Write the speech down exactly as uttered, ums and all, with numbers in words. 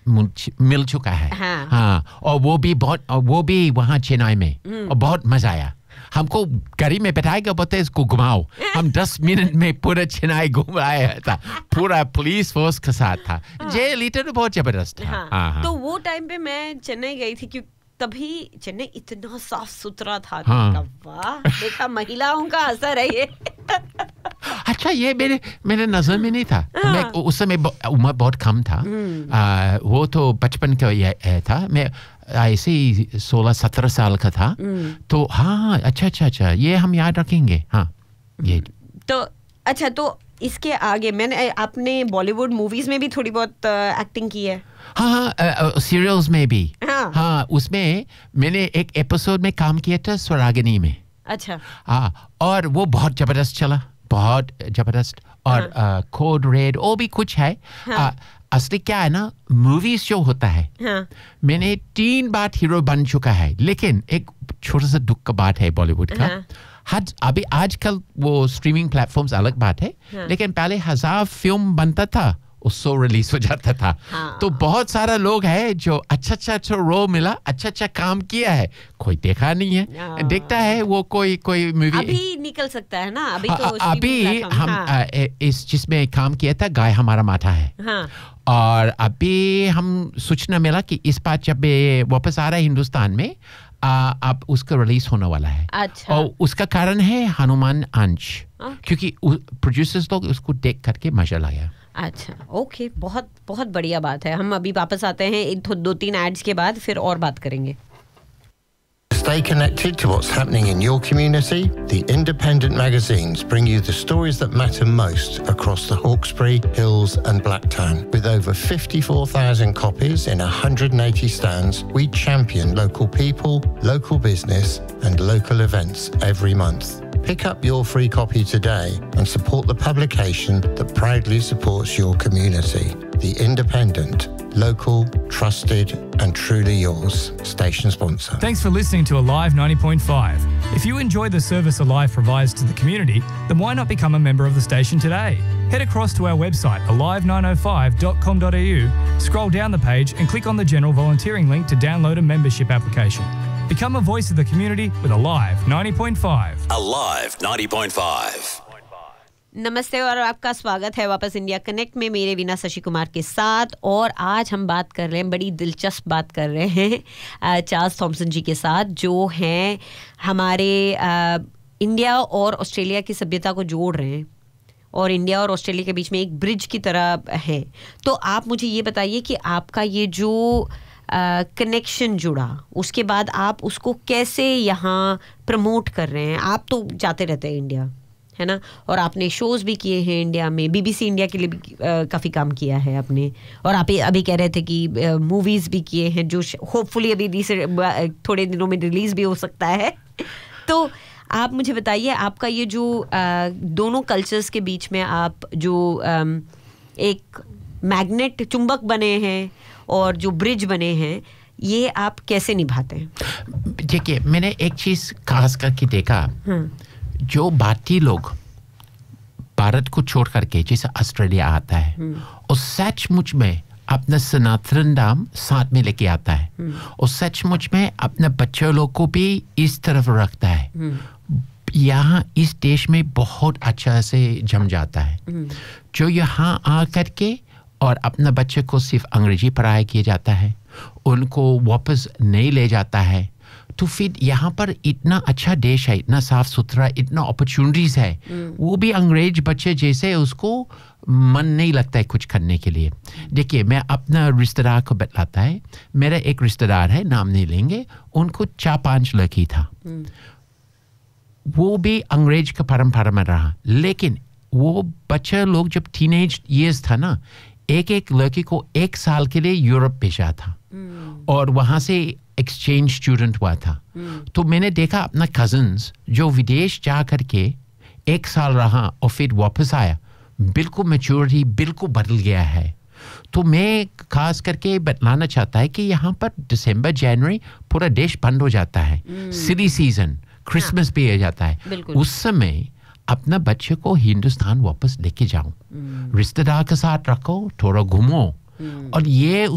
मिल चुका है हाँ, हाँ और वो भी बहुत वो भी वहाँ चेन्नई में और बहुत मजा आया हमको गाड़ी में बैठाएगा बोलते इसको घुमाओ हम दस मिनट में पूरा चेन्नई घूम आया था पूरा पुलिस फोर्स के साथ था जे लीटर बहुत जबरदस्त था हाँ, हाँ, हाँ। तो वो टाइम पे मैं चेन्नई गई थी क्योंकि तभी चेन्नई इतना साफ सुथरा था हाँ। वाह देखा महिलाओं का असर है ये अच्छा ये मेरे मेरे नजर में नहीं था हाँ। मैं उस समय उम्र बहुत कम था आ, वो तो बचपन का ये था मैं ऐसे ही सोलह सत्रह साल का था तो हाँ अच्छा अच्छा अच्छा ये हम याद रखेंगे हाँ ये तो अच्छा तो इसके आगे मैंने आपने बॉलीवुड मूवीज में भी थोड़ी बहुत एक्टिंग की है हाँ हाँ सीरियल्स में भी हाँ, हाँ उसमें मैंने एक एपिसोड में काम किया था स्वरागिनी में अच्छा हाँ और वो बहुत जबरदस्त चला बहुत जबरदस्त और हाँ. कोड रेड वो भी कुछ है हाँ. आ, असली क्या है ना मूवीज जो होता है हाँ. मैंने तीन बार हीरो बन चुका है लेकिन एक छोटा सा दुख का बात है बॉलीवुड का हाँ. हद अभी आजकल वो स्ट्रीमिंग प्लेटफॉर्म्स अलग बात है हाँ. लेकिन पहले हजार फिल्म बनता था उससे रिलीज हो जाता था हाँ। तो बहुत सारा लोग है जो अच्छा अच्छा अच्छा रोल मिला अच्छा अच्छा काम किया है कोई देखा नहीं है देखता है वो कोई कोई मूवी अभी निकल सकता है ना अभी तो आ, अभी हम हाँ। आ, इस जिसमें काम किया था गाय हमारा माथा है हाँ। और अभी हम सूचना मिला कि इस बार जब वापस आ रहा है हिंदुस्तान में आ, अब उसका रिलीज होने वाला है अच्छा। और उसका कारण है हनुमान अंश क्योंकि प्रोड्यूसर्स लोग उसको देख करके मजा लाया अच्छा ओके बहुत बहुत बढ़िया बात है हम अभी वापस आते हैं एक दो तीन एड्स के बाद फिर और बात करेंगे Stay connected to what's happening in your community. The independent magazines bring you the stories that matter most across the Hawkesbury, Hills and Blacktown. With over fifty-four thousand copies in one hundred eighty stands, we champion local people, local business and local events every month. Pick up your free copy today and support the publication that proudly supports your community. The Independent, local, trusted and truly yours. Station sponsor. Thanks for listening to Alive ninety point five. If you enjoy the service Alive provides to the community, then why not become a member of the station today? Head across to our website alive nine oh five dot com dot a u, scroll down the page and click on the general volunteering link to download a membership application. Become a voice of the community with Alive ninety point five. Alive ninety point five. नमस्ते और आपका स्वागत है वापस India connect में मेरे वीना शशि कुमार के साथ और आज हम बात कर रहे हैं बड़ी दिलचस्प बात कर रहे हैं चार्ल्स थॉमसन जी के साथ जो हैं हमारे आ, इंडिया और ऑस्ट्रेलिया की सभ्यता को जोड़ रहे हैं और इंडिया और ऑस्ट्रेलिया के बीच में एक ब्रिज की तरह है। तो आप मुझे ये बताइए कि आपका ये जो कनेक्शन uh, जुड़ा उसके बाद आप उसको कैसे यहाँ प्रमोट कर रहे हैं। आप तो जाते रहते हैं इंडिया है ना और आपने शोज भी किए हैं इंडिया में बीबीसी इंडिया के लिए भी uh, काफ़ी काम किया है आपने और आप अभी कह रहे थे कि मूवीज़ uh, भी किए हैं जो होपफुली अभी uh, थोड़े दिनों में रिलीज़ भी हो सकता है। तो आप मुझे बताइए आपका ये जो uh, दोनों कल्चर्स के बीच में आप जो um, एक मैग्नेट चुंबक बने हैं और जो ब्रिज बने हैं ये आप कैसे निभाते हैं? देखिए मैंने एक चीज खास करके देखा जो भारतीय लोग भारत को छोड़ करके जैसे ऑस्ट्रेलिया आता है और सचमुच में अपना सनातन धर्म साथ में लेके आता है और सचमुच में अपने बच्चों लोग को भी इस तरफ रखता है। यहाँ इस देश में बहुत अच्छा से जम जाता है जो यहाँ आ करके और अपना बच्चे को सिर्फ अंग्रेजी पढ़ाया किया जाता है उनको वापस नहीं ले जाता है। तो फिर यहाँ पर इतना अच्छा देश है इतना साफ सुथरा इतना अपॉर्चुनिटीज है वो भी अंग्रेज बच्चे जैसे उसको मन नहीं लगता है कुछ करने के लिए। देखिए मैं अपना रिश्तेदार को बतलाता है मेरा एक रिश्तेदार है नाम नहीं लेंगे उनको चार पांच लड़की था वो भी अंग्रेज का परंपरा में रहा लेकिन वो बच्चा लोग जब टीनेज ईयर्स था ना एक एक लड़की को एक साल के लिए यूरोप भेजा था और वहाँ से एक्सचेंज स्टूडेंट हुआ था। तो मैंने देखा अपना कजिन्स जो विदेश जा करके एक साल रहा और फिर वापस आया बिल्कुल मैच्योरिटी बिल्कुल बदल गया है। तो मैं खास करके बतलाना चाहता है कि यहाँ पर दिसंबर जनवरी पूरा देश बंद हो जाता है सिली सीजन क्रिसमस भी आ जाता है उस समय अपना बच्चे को हिंदुस्तान वापस लेके जाओ रिश्तेदार के साथ रखो थोड़ा घूमो और ये